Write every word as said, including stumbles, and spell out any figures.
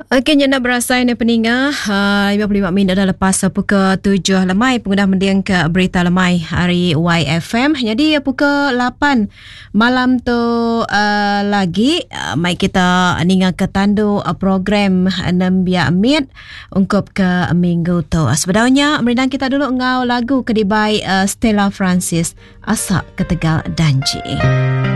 Okey, nak berasai ni peninga uh, lima puluh lima minit dah lepas uh, pukul tujuh lemai pengguna mendiang ke berita lemai hari Y F M. Jadi uh, pukul lapan malam tu uh, lagi uh, mai kita ninga ke tandu uh, program enam biak mit ungkup ke minggu tu. Sebenarnya merindang kita dulu ngau lagu kedibai uh, Stella Francis Asak Ketegal Danji.